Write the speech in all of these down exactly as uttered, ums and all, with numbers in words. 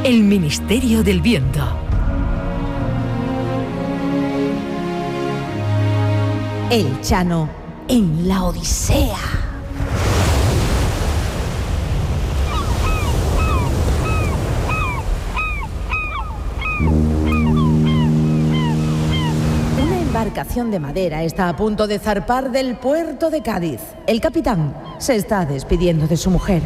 El Ministerio del Viento. El Chano en la Odisea. Una embarcación de madera está a punto de zarpar del puerto de Cádiz. El capitán se está despidiendo de su mujer.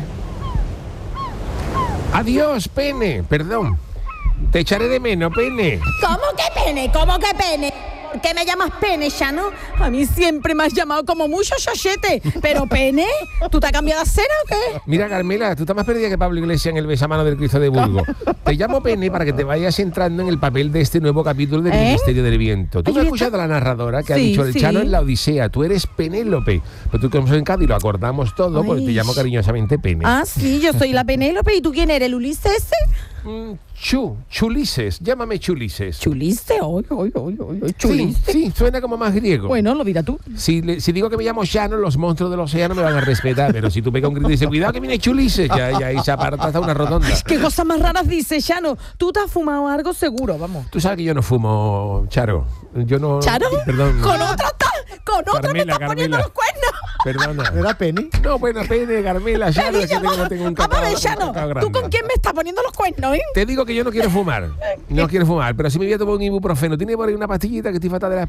Adiós, Pene. Perdón. Te echaré de menos, Pene. ¿Cómo que pene? ¿Cómo que pene? ¿Por qué me llamas pene, Chano? A mí siempre me has llamado como mucho chochete. ¿Pero pene? ¿Tú te has cambiado de acera o qué? Mira, Carmela, tú estás más perdida que Pablo Iglesias en el besamano del Cristo de Burgos. Te llamo Pene para que te vayas entrando en el papel de este nuevo capítulo del ¿Eh? Ministerio del Viento. Tú Ay, has está- escuchado a la narradora que ha Sí, dicho el sí. Chano en la Odisea. Tú eres Penélope. Pero tú como sos en Cádiz lo acordamos todo Ay. porque te llamo cariñosamente Pene. Ah, sí, yo soy la Penélope. ¿Y tú quién eres, el Ulises ese? Mm, Chu, Chulises. Llámame Chulises. ¿Chuliste? Oy, oy, oy, oy, oy, Sí, chuliste. sí, suena como más griego. Bueno, lo dirás tú. Si, le- si digo que me llamo Chano, los monstruos del océano me van a respetar. Pero si tú pegas un grito y dices, cuidado que viene Chulises, ya, ya ahí se aparta hasta una rotonda. ¿Qué cosas más raras dices, Chano? Tú te has fumado algo seguro, vamos. Tú sabes que yo no fumo, Charo. Yo no... ¿Chano? Perdón. ¿Con otra está? ¿Con otra me Carmela, estás poniendo Carmela. los cuernos? Perdona. ¿Era Penny? No, bueno, Pene, Carmela, Charo, es que Pedilla, tengo, tengo un vamos a ver, cacao, Chano, un cacao ¿tú grande. con quién me estás poniendo los cuernos, eh? Te digo que yo no quiero fumar. No quiero fumar, pero si me voy a tomar un ibuprofeno. ¿Tiene por ahí una pastillita que estoy fatal de la